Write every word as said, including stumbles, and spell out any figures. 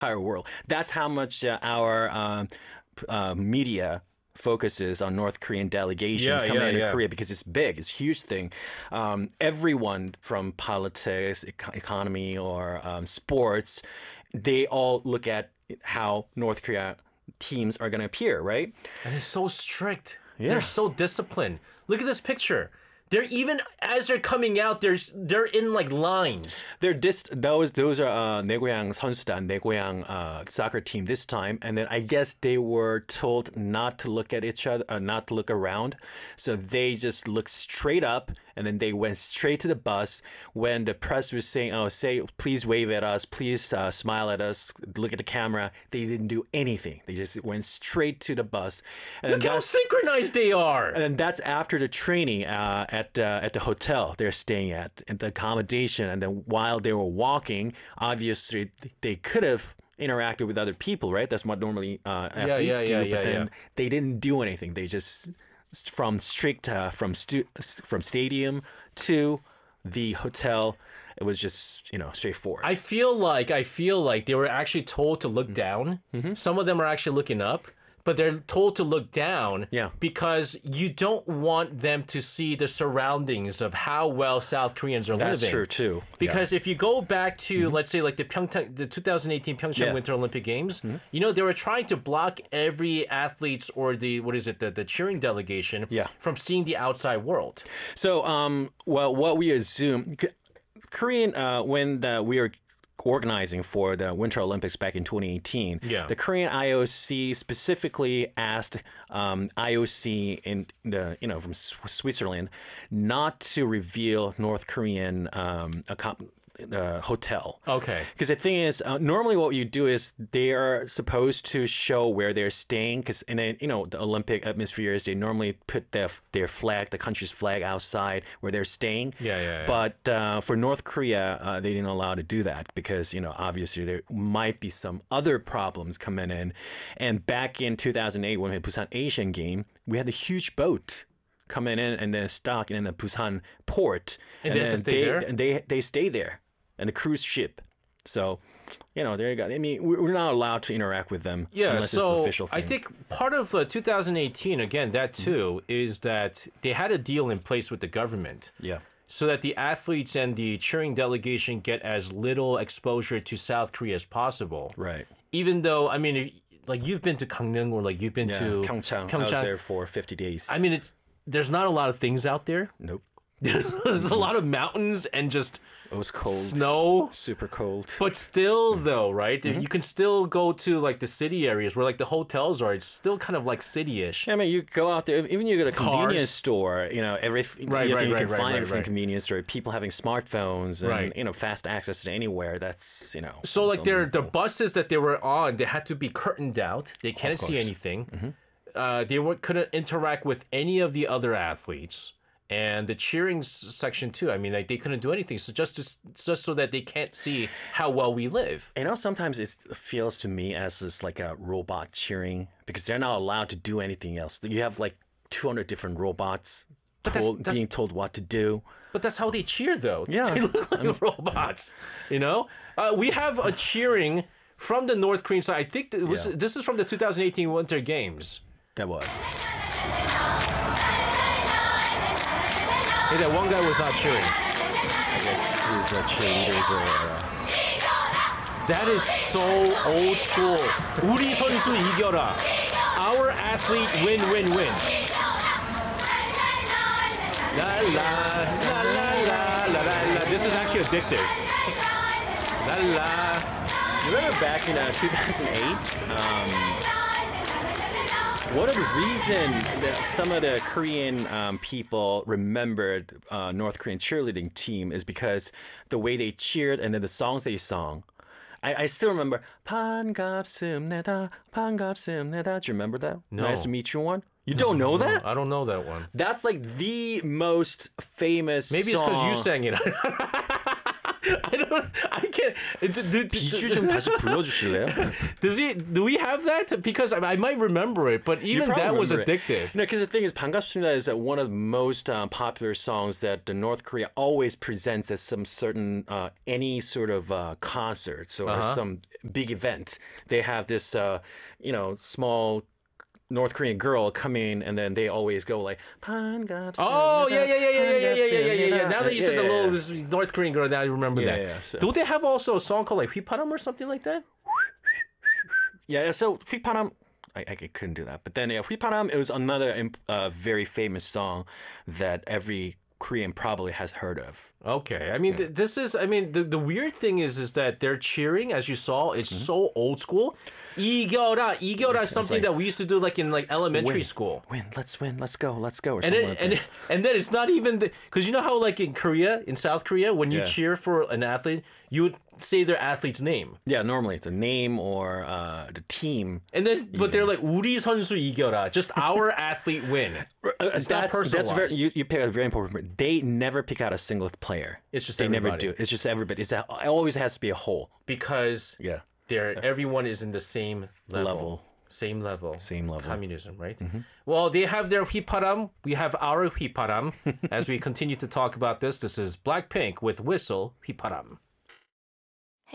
entire world. That's how much uh, our um, uh, media focuses on North Korean delegations Yeah, coming yeah, into yeah. Korea because it's big, it's a huge thing. Um, everyone from politics, eco- economy, or um, sports, they all look at how North Korea teams are going to appear, right? And it's so strict. Yeah. They're so disciplined. Look at this picture. They're even as they're coming out, there's they're in like lines. They're dis- those those are uh, 내고향 선수단, 내고향 uh, soccer team this time, and then I guess they were told not to look at each other, uh, not to look around, so they just looked straight up, and then they went straight to the bus. When the press was saying, "Oh, say please wave at us, please uh, smile at us, look at the camera," they didn't do anything. They just went straight to the bus. And Look then how that's, synchronized they are. and then that's after the training uh, at uh, at the hotel they're staying at, at the accommodation. And then while they were walking, obviously they could have interacted with other people, right? That's what normally uh, athletes yeah, do. yeah, but yeah, then yeah. they didn't do anything. They just from strict uh, from stu- from stadium to the hotel. It was just, you know, straightforward. I feel like I feel like they were actually told to look down. Mm-hmm. Some of them are actually looking up, but they're told to look down Yeah. because you don't want them to see the surroundings of how well South Koreans are That's living. true too. Because if you go back to, let's say, like the Pyeongchang, the two thousand eighteen Pyeongchang Yeah. Winter Olympic Games, you know, they were trying to block every athlete's or the, what is it, the, the cheering delegation Yeah. from seeing the outside world. So, um, well, what we assume, K- Korean, uh, when the, we were organizing for the Winter Olympics back in twenty eighteen, Yeah. the Korean I O C specifically asked um, I O C in the, you know, from S- Switzerland not to reveal North Korean um, accom- uh, hotel. Okay. Because the thing is, uh, normally what you do is they are supposed to show where they're staying. Because in a, you know, the Olympic atmospheres, they normally put their their flag, the country's flag, outside where they're staying. Yeah, yeah, yeah. But uh, for North Korea, uh, they didn't allow to do that because, you know, obviously there might be some other problems coming in. And back in two thousand eight, when we had Busan Asian Game, we had a huge boat coming in and then stuck in the Busan port. And they had to then stay they, there? and they they stay there, and the cruise ship. So, you know, there you go. I mean, we're we're not allowed to interact with them Yeah, unless it's an so official thing. I think part of uh, two thousand eighteen, again, that too, is that they had a deal in place with the government. Yeah. So that the athletes and the cheering delegation get as little exposure to South Korea as possible. Right. Even though, I mean, if, like you've been to Gangneung or like you've been Yeah. to Pyeongchang. I was there for fifty days. I mean, it's there's not a lot of things out there. nope. There's a lot of mountains and just It was cold. snow. Super cold. But still, though, right? Mm-hmm. You can still go to like the city areas where like the hotels are. It's still kind of like city-ish. I mean, you go out there, even you go to a Cars. convenience store, you know, everything, Right, you, right, you right, can right, find right, everything right. convenience store, people having smartphones and, Right. you know, fast access to anywhere. That's, you know. So like their the cool. buses that they were on, they had to be curtained out. They can't see course. anything. Mm-hmm. Uh, they weren't, couldn't interact with any of the other athletes. And the cheering s- section too. I mean, like they couldn't do anything. So just to, s- just so that they can't see how well we live. You know, sometimes it feels to me as this like a robot cheering because they're not allowed to do anything else. You have like two hundred different robots that's- told, that's- being told what to do. But that's how they cheer, though. Yeah. They look like robots. You know, uh, we have a cheering from the North Korean side. I think that it was Yeah. this is from the two thousand eighteen Winter Games. That was. Hey, that one guy was not cheering. I guess his uh, cheerleaders are. Uh, That is so old school. 우리 선수 이겨라. Our athlete win, win, win. La la la la la la la la. This is actually addictive. La la. you remember back in uh, two thousand eight? Um, What a reason that some of the Korean um, people remembered uh, North Korean cheerleading team is because the way they cheered and then the songs they sung. I, I still remember 반갑습니다, 반갑습니다. Do you remember that? No. Nice to meet you one. You don't know that? I don't know that one. That's like the most famous Maybe it's because you song. sang it. I don't I can't. Do, do, 비주 좀 다시 불러주실래요? does he? Do we have that? Because I, I might remember it, but even probably that was remember it. addictive. No, because the thing is, 반갑습니다 is uh, one of the most uh, popular songs that the North Korea always presents at some certain uh, any sort of uh, concerts or Uh-huh. some big event. They have this, uh, you know, small North Korean girl come in, and then they always go like 반갑습니다. Oh yeah, yeah, yeah, yeah, yeah, yeah, yeah, yeah, yeah, yeah. Now that you said Yeah, the yeah, little yeah. North Korean girl, now I remember Yeah, that. yeah, so- Don't they have also a song called like 휘파람 or something like that? Yeah, so 휘파람, I, I couldn't do that. But then yeah, 휘파람, it was another imp- uh, very famous song that every Korean probably has heard of. Okay, I mean, th- this is, I mean, the, the weird thing is, is that they're cheering, as you saw, it's Mm-hmm. so old school. 이겨라, 이겨라 is something like- that we used to do like in like elementary Win. school. Win, let's win, let's go, let's go, or And something then, like and, that. and then it's not even because you know how like in Korea, in South Korea, when you Yeah. cheer for an athlete, you would say their athlete's name, Yeah, normally the name or uh, the team. and then but they're like 우리 선수 이겨라, just our athlete win. It's not that's, that's very personalized. you, you pick a very important point. They never pick out a single player. It's just they never everybody. do. It's just everybody. It's a, it always has to be a whole. Because Yeah. they're everyone is in the same level. Level. Same level. Same level. Communism, right? Well, they have their 휘파람. We have our 휘파람. As we continue to talk about this, this is Blackpink with Whistle 휘파람.